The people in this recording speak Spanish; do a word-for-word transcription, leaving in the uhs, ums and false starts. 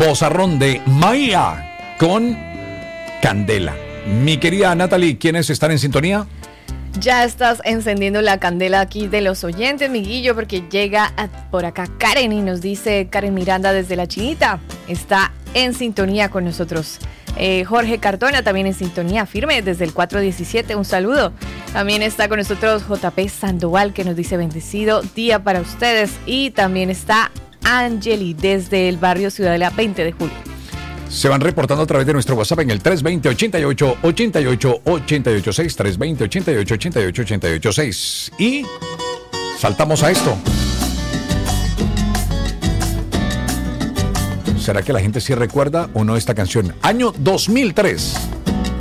Vozarrón de Maía con Candela. Mi querida Natalie, ¿quiénes están en sintonía? Ya estás encendiendo la candela aquí de los oyentes, Miguillo, porque llega a, por acá Karen y nos dice, Karen Miranda desde La Chinita, está en sintonía con nosotros. Eh, Jorge Cardona también en sintonía firme desde el cuatro diecisiete, un saludo. También está con nosotros J P Sandoval, que nos dice bendecido día para ustedes. Y también está Angeli desde el barrio Ciudadela veinte de julio. Se van reportando a través de nuestro WhatsApp en el tres veinte, ochenta y ocho, ochenta y ocho, ochenta y ocho seis, tres veinte, ochenta y ocho, ochenta y ocho, ochenta y ocho seis. Y saltamos a esto. ¿Será que la gente sí recuerda o no esta canción? Año dos mil tres.